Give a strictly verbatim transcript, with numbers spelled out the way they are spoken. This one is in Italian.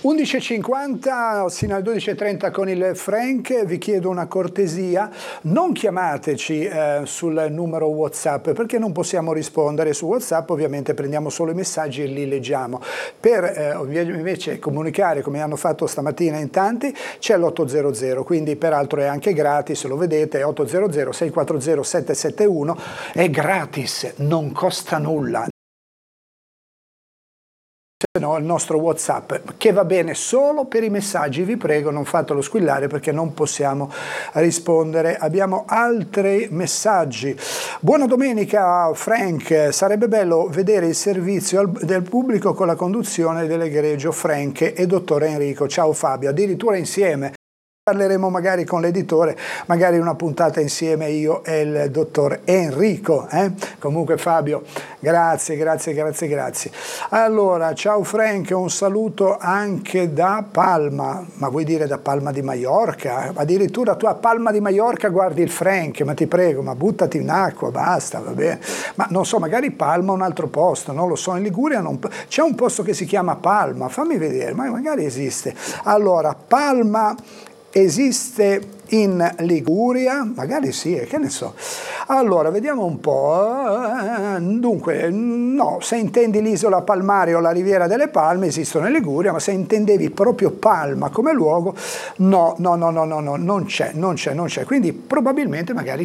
undici e cinquanta sino alle dodici e trenta con il Frank. Vi chiedo una cortesia, non chiamateci eh, sul numero WhatsApp perché non possiamo rispondere su WhatsApp, ovviamente prendiamo solo i messaggi e li leggiamo. Per eh, invece comunicare, come hanno fatto stamattina in tanti, c'è l'ottocento, quindi peraltro è anche gratis, lo vedete, ottocento sei quattro zero sette sette uno, è gratis, non costa nulla. No, il nostro WhatsApp, che va bene solo per i messaggi, vi prego non fatelo squillare perché non possiamo rispondere. Abbiamo altri messaggi. Buona domenica Frank, sarebbe bello vedere il servizio del pubblico con la conduzione dell'egregio Frank e dottor Enrico. Ciao Fabio, addirittura insieme. Parleremo magari con l'editore, magari una puntata insieme io e il dottor Enrico. Eh? Comunque Fabio, grazie, grazie, grazie, grazie. Allora, ciao Frank, un saluto anche da Palma. Ma vuoi dire da Palma di Maiorca? Addirittura tu a Palma di Maiorca guardi il Frank, ma ti prego, ma buttati in acqua, basta, va bene. Ma non so, magari Palma è un altro posto, non lo so, in Liguria non... c'è un posto che si chiama Palma, fammi vedere, ma magari esiste. Allora, Palma... esiste in Liguria? Magari sì, che ne so. Allora, vediamo un po'. Dunque, no, se intendi l'isola Palmare o la Riviera delle Palme, esistono in Liguria, ma se intendevi proprio Palma come luogo, no, no, no, no, no, no, non c'è, non c'è, non c'è. Quindi probabilmente magari